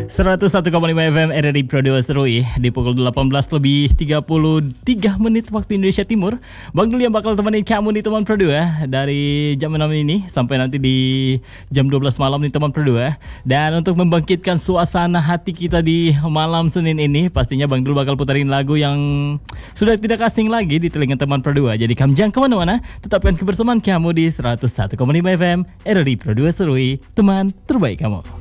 101,5 FM RRI Pro 2 Serui di pukul 18 lebih 33 menit waktu Indonesia Timur. Bang Dul yang bakal temenin kamu nih teman Pro 2 dari jam 6 ini sampai nanti di jam 12 malam nih teman Pro 2. Dan untuk membangkitkan suasana hati kita di malam Senin ini, pastinya Bang Dul bakal putarin lagu yang sudah tidak asing lagi di telinga teman Pro 2. Jadi kamu jangan kemana-mana, tetapkan kebersamaan kamu di 101,5 FM RRI Pro 2 Serui, teman terbaik kamu.